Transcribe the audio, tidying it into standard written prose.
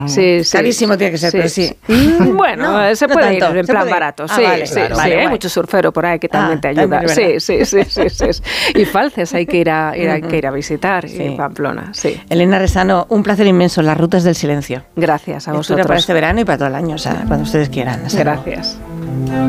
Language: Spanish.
Sí, sí. Carísimo tiene que ser, pero sí. Bueno, No, se no puede tanto, ir en se plan puede ir. barato. Ah, Sí, vale, sí, claro, sí. vale, Hay guay. mucho surfero por ahí que también te ayuda. también es verdad. Sí. Y Falces hay que ir a visitar, Sí. y Pamplona, sí. Elena Resano, un placer inmenso, Las Rutas del Silencio. Gracias a Lectura vosotros. para este verano y para todo el año, o sea, cuando ustedes quieran. Gracias.